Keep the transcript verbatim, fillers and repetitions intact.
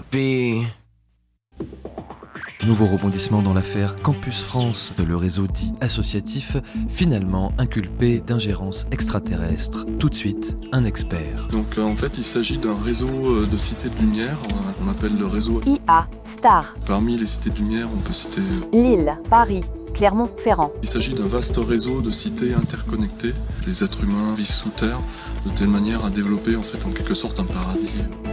be. Nouveau rebondissement dans l'affaire Campus France, le réseau dit associatif, finalement inculpé d'ingérence extraterrestre. Tout de suite, un expert. Donc euh, en fait, il s'agit d'un réseau euh, de cités de lumière, euh, qu'on appelle le réseau I A, Star, Parmi les cités de lumière, on peut citer... Lille, Paris, Clermont-Ferrand. Il s'agit d'un vaste réseau de cités interconnectées. Les êtres humains vivent sous terre de telle manière à développer en fait en quelque sorte un paradis.